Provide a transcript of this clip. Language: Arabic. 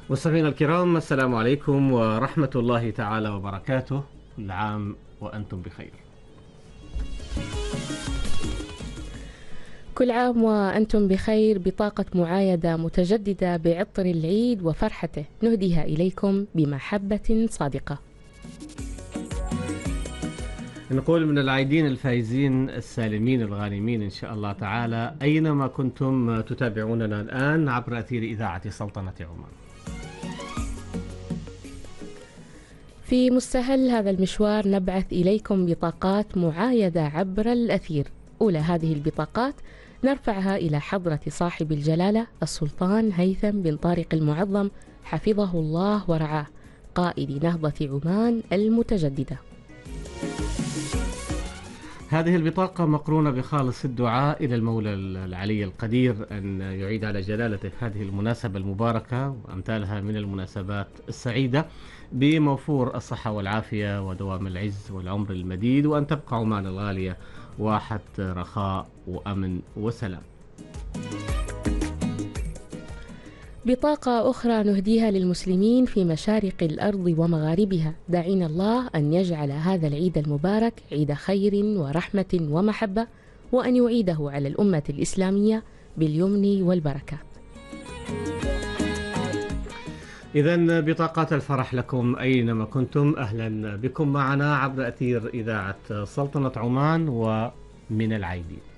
مستمعينا الكرام، السلام عليكم ورحمة الله تعالى وبركاته. كل عام وأنتم بخير. كل عام وأنتم بخير. بطاقة معايدة متجددة بعطر العيد وفرحته نهديها إليكم بمحبة صادقة. نقول من العايدين الفائزين السالمين الغانمين إن شاء الله تعالى، أينما كنتم تتابعوننا الآن عبر أثير إذاعة سلطنة عمان. في مستهل هذا المشوار نبعث إليكم بطاقات معايدة عبر الأثير. أولى هذه البطاقات نرفعها إلى حضرة صاحب الجلالة السلطان هيثم بن طارق المعظم حفظه الله ورعاه، قائد نهضة عمان المتجددة. هذه البطاقة مقرونة بخالص الدعاء إلى المولى العلي القدير أن يعيد على جلالته هذه المناسبة المباركة وأمثالها من المناسبات السعيدة بموفور الصحة والعافية ودوام العز والعمر المديد، وأن تبقى عمان الغالية واحة رخاء وأمن وسلام. بطاقة أخرى نهديها للمسلمين في مشارق الأرض ومغاربها، داعين الله أن يجعل هذا العيد المبارك عيد خير ورحمة ومحبة، وأن يعيده على الأمة الإسلامية باليمن والبركات. إذن بطاقات الفرح لكم أينما كنتم، أهلا بكم معنا عبر أثير إذاعة سلطنة عمان ومن العايدين.